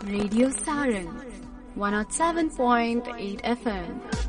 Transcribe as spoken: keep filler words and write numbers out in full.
Radio Saran one oh seven point eight F M.